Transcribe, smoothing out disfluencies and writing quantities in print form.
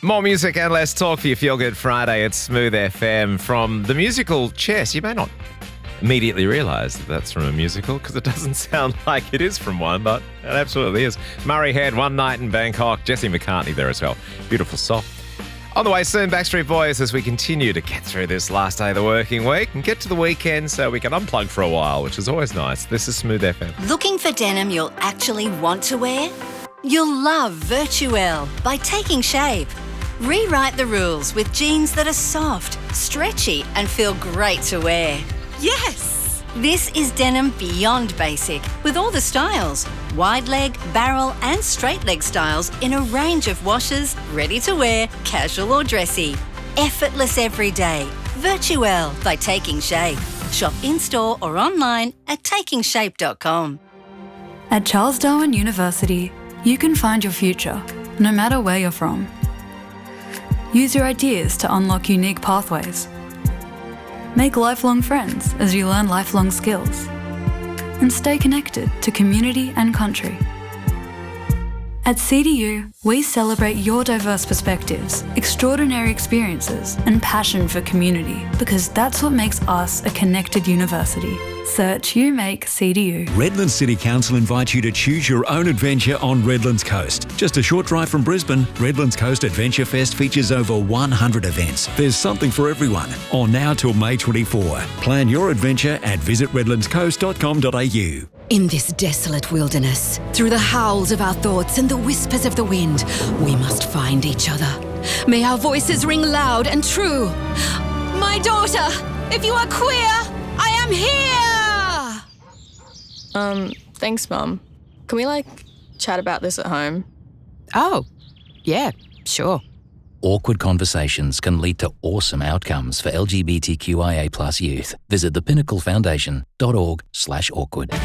More music and less talk for your Feel Good Friday. It's Smooth FM from the musical Chess. You may not immediately realise that that's from a musical because it doesn't sound like it is from one, but it absolutely is. Murray Head, One Night in Bangkok. Jesse McCartney there as well. Beautiful song. On the way soon, Backstreet Boys, as we continue to get through this last day of the working week and get to the weekend so we can unplug for a while, which is always nice. This is Smooth FM. Looking for denim you'll actually want to wear? You'll love Virtuelle by Taking Shape. Rewrite the rules with jeans that are soft, stretchy, and feel great to wear. Yes! This is denim beyond basic, with all the styles. Wide leg, barrel, and straight leg styles in a range of washes, ready to wear, casual or dressy. Effortless every day. Virtuelle by Taking Shape. Shop in-store or online at takingshape.com. At Charles Darwin University, you can find your future, no matter where you're from. Use your ideas to unlock unique pathways. Make lifelong friends as you learn lifelong skills. And stay connected to community and country. At CDU, we celebrate your diverse perspectives, extraordinary experiences, and passion for community, because that's what makes us a connected university. Search UMake CDU. Redlands City Council invites you to choose your own adventure on Redlands Coast. Just a short drive from Brisbane, Redlands Coast Adventure Fest features over 100 events. There's something for everyone, on now till May 24. Plan your adventure at visitredlandscoast.com.au. In this desolate wilderness, through the howls of our thoughts and the whispers of the wind, we must find each other. May our voices ring loud and true. My daughter, if you are queer, I am here! Thanks, Mum. Can we, chat about this at home? Oh, yeah, sure. Awkward conversations can lead to awesome outcomes for LGBTQIA+ youth. Visit thepinnaclefoundation.org/awkward.